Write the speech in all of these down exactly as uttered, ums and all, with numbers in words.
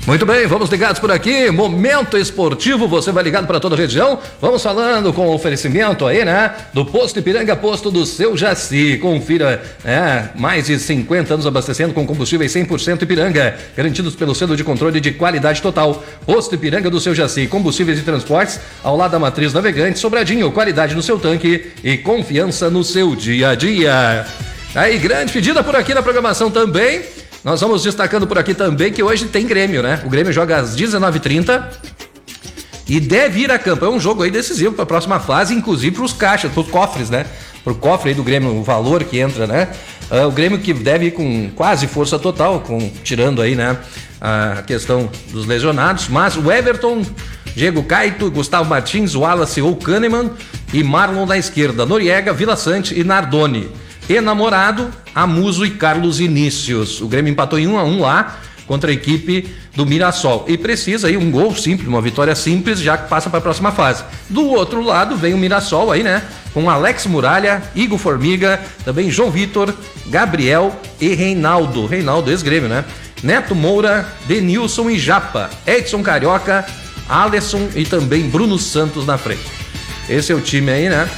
Muito bem, vamos ligados por aqui, Momento Esportivo, você vai ligado para toda a região, vamos falando com o oferecimento aí, né, do Posto Ipiranga, posto do seu Jaci, confira, né, mais de cinquenta anos abastecendo com combustíveis cem por cento Ipiranga, garantidos pelo selo de controle de qualidade total. Posto Ipiranga do seu Jaci, combustíveis e transportes, ao lado da Matriz Navegante, Sobradinho, qualidade no seu tanque e confiança no seu dia a dia. Aí, grande pedida por aqui na programação também. Nós vamos destacando por aqui também que hoje tem Grêmio, né? O Grêmio joga às dezenove e trinta e deve ir a campo. É um jogo aí decisivo para a próxima fase, inclusive para os caixas, para os cofres, né? Para o cofre aí do Grêmio, o valor que entra, né? Uh, o Grêmio que deve ir com quase força total, com, tirando aí, né? A questão dos lesionados, mas o Everton, Diego Caito, Gustavo Martins, Wallace ou Kahneman e Marlon na esquerda, Noriega, Vila Sante e Nardoni. Enamorado, Amuso e Carlos Inícios. O Grêmio empatou em um a um lá contra a equipe do Mirassol e precisa aí um gol simples, uma vitória simples, já que passa para a próxima fase. Do outro lado vem o Mirassol aí, né? Com Alex Muralha, Igor Formiga, também João Vitor, Gabriel e Reinaldo. Reinaldo, ex-Grêmio, né? Neto Moura, Denilson e Japa, Edson Carioca, Alisson e também Bruno Santos na frente. Esse é o time aí, né?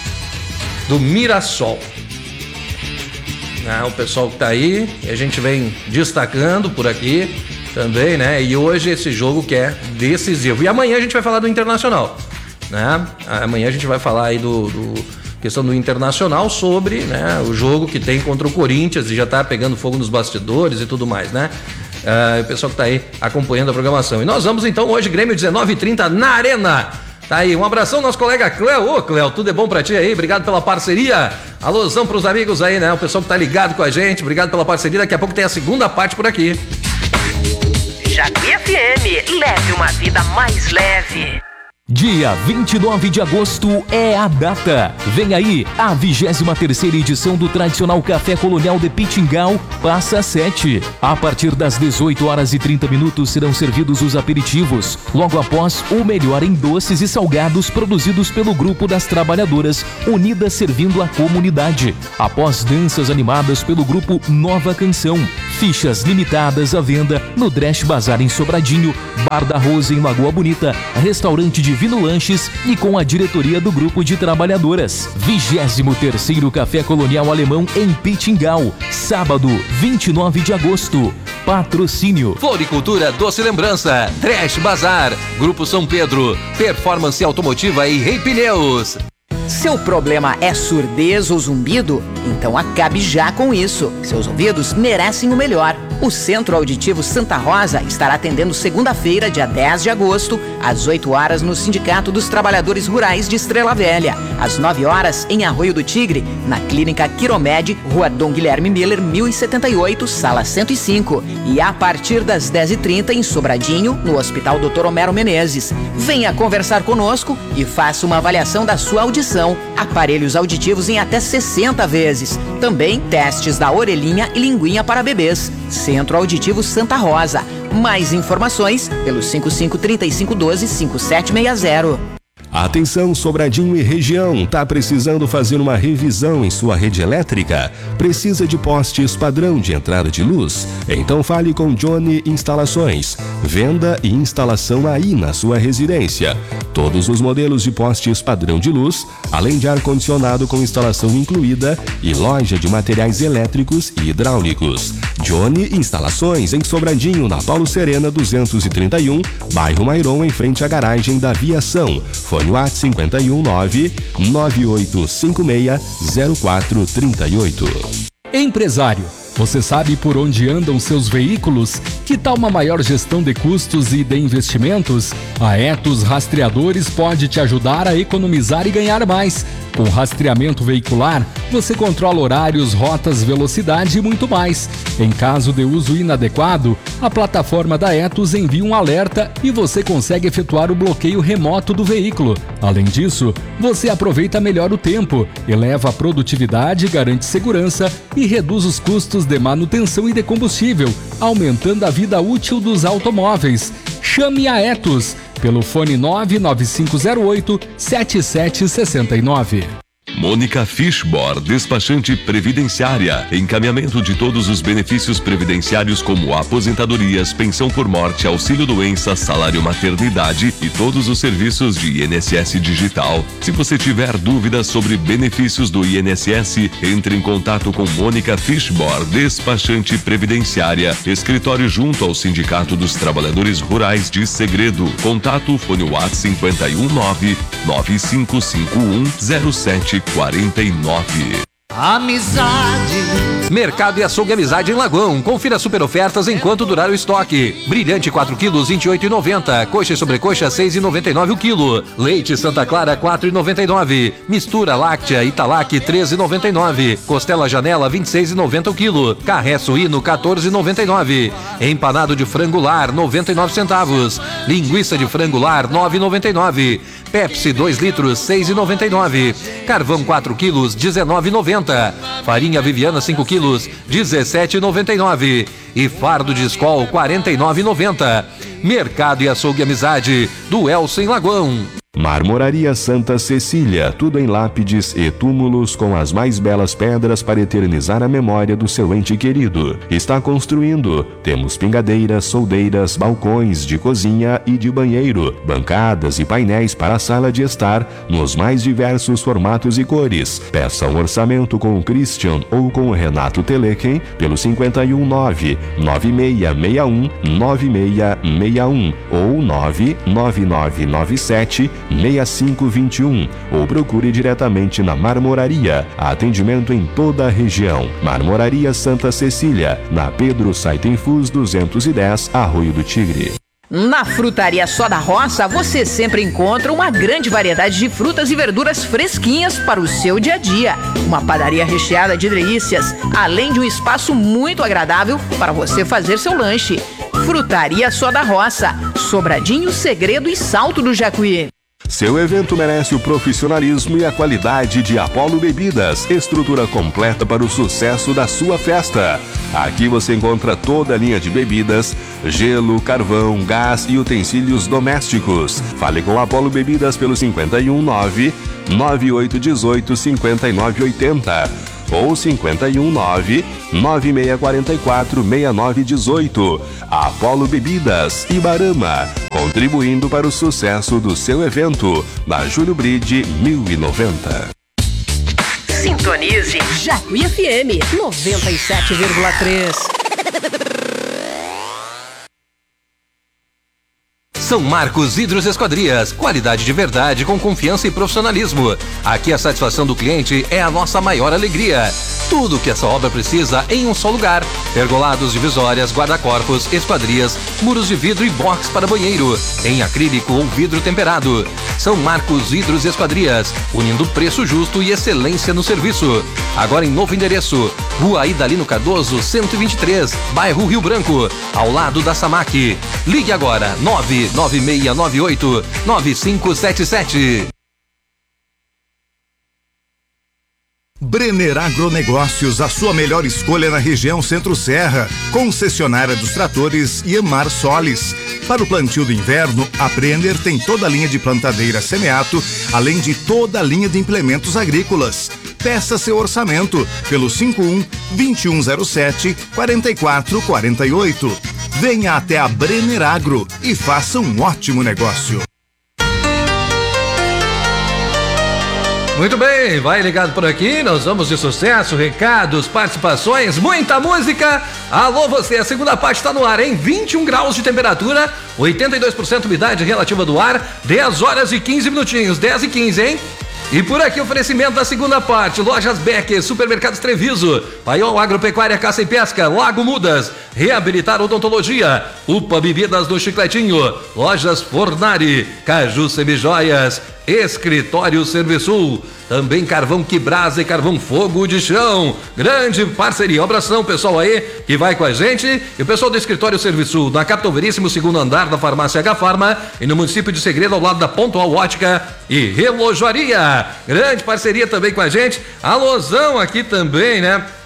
Do Mirassol. Ah, o pessoal que tá aí, e a gente vem destacando por aqui também, né? E hoje esse jogo que é decisivo. E amanhã a gente vai falar do Internacional, né? Amanhã a gente vai falar aí do, do questão do Internacional sobre, né, o jogo que tem contra o Corinthians e já tá pegando fogo nos bastidores e tudo mais, né? Ah, o pessoal que tá aí acompanhando a programação. E nós vamos então hoje, Grêmio dezenove e trinta na Arena. Tá aí, um abração nosso colega Cléo. Ô, Cléo, tudo é bom pra ti aí? Obrigado pela parceria. Alôzão pros amigos aí, né? O pessoal que tá ligado com a gente. Obrigado pela parceria. Daqui a pouco tem a segunda parte por aqui. Jacuí F M, leve uma vida mais leve. Dia vinte e nove de agosto é a data. Vem aí a vigésima terceira edição do tradicional Café Colonial de Pitingal Passa sete. A partir das dezoito horas e trinta minutos serão servidos os aperitivos. Logo após, o melhor em doces e salgados produzidos pelo Grupo das Trabalhadoras, unidas servindo a comunidade. Após danças animadas pelo Grupo Nova Canção. Fichas limitadas à venda no Dresch Bazar em Sobradinho, Bar da Rosa em Lagoa Bonita, Restaurante Divino Lanches e com a diretoria do Grupo de Trabalhadoras. vigésimo terceiro Café Colonial Alemão em Pitingal, sábado, vinte e nove de agosto. Patrocínio Floricultura Doce Lembrança, Dresch Bazar, Grupo São Pedro, Performance Automotiva e Rei Pneus. Seu problema é surdez ou zumbido? Então acabe já com isso. Seus ouvidos merecem o melhor. O Centro Auditivo Santa Rosa estará atendendo segunda-feira, dia dez de agosto, às oito horas no Sindicato dos Trabalhadores Rurais de Estrela Velha, às nove horas em Arroio do Tigre, na Clínica Quiromed, Rua Dom Guilherme Miller, mil e setenta e oito, sala cento e cinco, e a partir das dez e trinta em Sobradinho, no Hospital doutor Homero Menezes. Venha conversar conosco e faça uma avaliação da sua audição. Aparelhos auditivos em até sessenta vezes. Também testes da orelhinha e linguinha para bebês. Centro Auditivo Santa Rosa. Mais informações pelo cinco cinco três cinco um dois cinco sete seis zero. Atenção, Sobradinho e região, tá precisando fazer uma revisão em sua rede elétrica? Precisa de postes padrão de entrada de luz? Então fale com Johnny Instalações. Venda e instalação aí na sua residência. Todos os modelos de postes padrão de luz, além de ar-condicionado com instalação incluída e loja de materiais elétricos e hidráulicos. Johnny Instalações em Sobradinho, na Paulo Serena duzentos e trinta e um, bairro Mairon, em frente à garagem da Viação. Fone WhatsApp cinco um nove, nove oito cinco seis, zero quatro três oito. Empresário, você sabe por onde andam seus veículos? Que tal uma maior gestão de custos e de investimentos? A Etos Rastreadores pode te ajudar a economizar e ganhar mais. Com rastreamento veicular, você controla horários, rotas, velocidade e muito mais. Em caso de uso inadequado, a plataforma da Etos envia um alerta e você consegue efetuar o bloqueio remoto do veículo. Além disso, você aproveita melhor o tempo, eleva a produtividade, garante segurança e reduz os custos de manutenção e de combustível, aumentando a vida útil dos automóveis. Chame a Etos pelo fone nove nove cinco zero oito, sete sete seis nove. Mônica Fishbor, despachante previdenciária. Encaminhamento de todos os benefícios previdenciários como aposentadorias, pensão por morte, auxílio-doença, salário maternidade e todos os serviços de I N S S digital. Se você tiver dúvidas sobre benefícios do I N S S, entre em contato com Mônica Fishbor, despachante previdenciária, escritório junto ao Sindicato dos Trabalhadores Rurais de Segredo. Contato fone WhatsApp cinco um nove, nove cinco cinco um, zero sete quatro nove. Amizade. Mercado e Açougue Amizade em Lagoão. Confira super ofertas enquanto durar o estoque. Brilhante quatro quilos, vinte e oito reais e noventa centavos. Coxa e sobrecoxa, seis reais e noventa e nove centavos o quilo. Leite Santa Clara, quatro reais e noventa e nove centavos. Mistura láctea Italac, treze reais e noventa e nove centavos. Costela Janela, vinte e seis reais e noventa centavos o quilo. Carré suíno, quatorze reais e noventa e nove centavos. Empanado de frango lar, noventa e nove centavos. Linguiça de frango lar, nove reais e noventa e nove centavos. Pepsi dois litros, seis reais e noventa e nove centavos. Carvão quatro quilos, dezenove reais e noventa centavos. Farinha Viviana cinco quilos, dezessete reais e noventa e nove centavos. E fardo de Skol, quarenta e nove reais e noventa centavos. Mercado e Açougue Amizade, do Elcio em Lagoão. Marmoraria Santa Cecília, tudo em lápides e túmulos com as mais belas pedras para eternizar a memória do seu ente querido. Está construindo. Temos pingadeiras, soldeiras, balcões de cozinha e de banheiro, bancadas e painéis para a sala de estar, nos mais diversos formatos e cores. Peça um orçamento com o Christian ou com o Renato Telequem pelo cinco um nove, nove seis seis um, nove seis seis um ou nove nove nove nove sete, seis cinco dois um ou procure diretamente na Marmoraria. Atendimento em toda a região. Marmoraria Santa Cecília, na Pedro Saitenfus duzentos e dez, Arroio do Tigre. Na Frutaria Só da Roça, você sempre encontra uma grande variedade de frutas e verduras fresquinhas para o seu dia a dia. Uma padaria recheada de delícias, além de um espaço muito agradável para você fazer seu lanche. Frutaria Só da Roça, Sobradinho, Segredo e Salto do Jacuí. Seu evento merece o profissionalismo e a qualidade de Apollo Bebidas, estrutura completa para o sucesso da sua festa. Aqui você encontra toda a linha de bebidas, gelo, carvão, gás e utensílios domésticos. Fale com Apollo Bebidas pelo cinco um nove, nove oito um oito, cinco nove oito zero ou cinco um nove, nove seis quatro quatro, seis nove um oito. Apollo Bebidas, Ibarama, contribuindo para o sucesso do seu evento, na Júlio Bride mil e noventa. Sintonize Jacuí F M noventa e sete vírgula três. São Marcos Hidros Esquadrias, qualidade de verdade com confiança e profissionalismo. Aqui a satisfação do cliente é a nossa maior alegria. Tudo o que essa obra precisa em um só lugar. Pergolados, divisórias, guarda-corpos, esquadrias, muros de vidro e box para banheiro, em acrílico ou vidro temperado. São Marcos Hidros Esquadrias, unindo preço justo e excelência no serviço. Agora em novo endereço, Rua Idalino Cardoso, cento e vinte e três, bairro Rio Branco, ao lado da Samac. Ligue agora, nove nove seis nove oito, nove cinco sete sete. Brenner Agronegócios, a sua melhor escolha na região Centro-Serra. Concessionária dos tratores Iamar Solis. Para o plantio do inverno, a Brenner tem toda a linha de plantadeira Semeato, além de toda a linha de implementos agrícolas. Peça seu orçamento pelo cinco um, dois um zero sete, quatro quatro quatro oito. Venha até a Brenner Agro e faça um ótimo negócio. Muito bem, vai ligado por aqui, nós vamos de sucesso, recados, participações, muita música. Alô você, a segunda parte está no ar, hein? vinte e um graus de temperatura, oitenta e dois por cento umidade relativa do ar, dez horas e quinze minutinhos, dez e quinze, hein? E por aqui, oferecimento da segunda parte, Lojas Beck, Supermercados Treviso, Paiol Agropecuária, Caça e Pesca, Lago Mudas, Reabilitar Odontologia, Upa Bebidas do Chicletinho, Lojas Fornari, Caju Semijoias, Escritório Serviçul, também Carvão Quibrasa e Carvão Fogo de Chão. Grande parceria, abração pessoal aí que vai com a gente. E o pessoal do Escritório Serviçul, na Capitão Veríssimo, segundo andar da Farmácia H Farma e no município de Segredo, ao lado da Pontual Ótica e Relojoaria. Grande parceria também com a gente. Alôzão aqui também, né?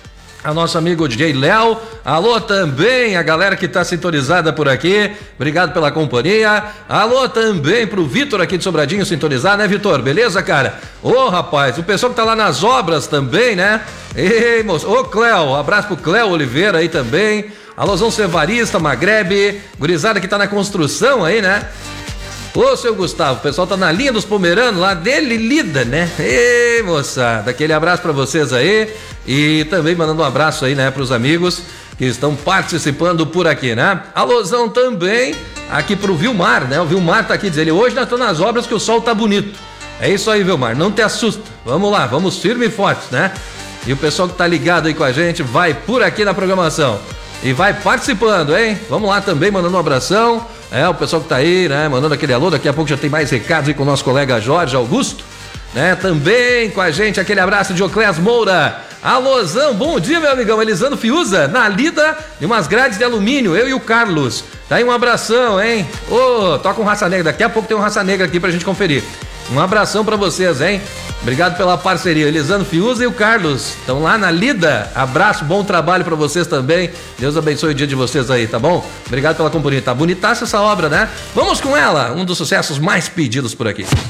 a nosso amigo D J Léo, alô também a galera que tá sintonizada por aqui, obrigado pela companhia, alô também pro Vitor aqui de Sobradinho sintonizado, né Vitor, beleza cara? Ô rapaz, o pessoal que tá lá nas obras também, né? Ei moço, ô Cléo, abraço pro Cléo Oliveira aí também, alôzão Cevarista, Magrebe, gurizada que tá na construção aí, né? Ô, seu Gustavo, o pessoal tá na linha dos pomeranos lá dele, lida, né? Ei, moçada, aquele abraço pra vocês aí e também mandando um abraço aí, né, pros amigos que estão participando por aqui, né? Alôzão também aqui pro Vilmar, né? O Vilmar tá aqui dizendo, hoje nós estamos nas obras que o sol tá bonito. É isso aí, Vilmar, não te assusta. Vamos lá, vamos firme e forte, né? E o pessoal que tá ligado aí com a gente vai por aqui na programação e vai participando, hein? Vamos lá também, mandando um abração. É, o pessoal que tá aí, né, mandando aquele alô, daqui a pouco já tem mais recados aí com o nosso colega Jorge Augusto, né, também com a gente, aquele abraço de Oclés Moura. Alôzão, bom dia, meu amigão, Elisandro Fiuza, na lida de umas grades de alumínio, eu e o Carlos. Tá aí um abração, hein? Ô, oh, toca um Raça Negra, daqui a pouco tem um Raça Negra aqui pra gente conferir. Um abração pra vocês, hein? Obrigado pela parceria, Elisandro Fiuza e o Carlos estão lá na lida. Abraço, bom trabalho pra vocês também. Deus abençoe o dia de vocês aí, tá bom? Obrigado pela companhia. Tá bonitaça essa obra, né? Vamos com ela, um dos sucessos mais pedidos por aqui.